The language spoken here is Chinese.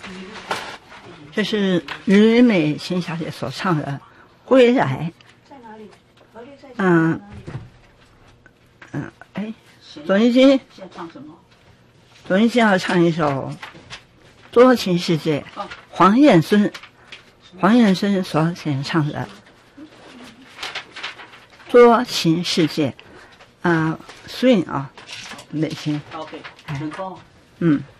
这是于美琴小姐所唱的《归来》。 在哪里？ 左一金现在唱什么？ 左一金要唱一首《多情世界》，黄燕孙所演唱的《多情世界》swing 啊，美琴。 OK，能够。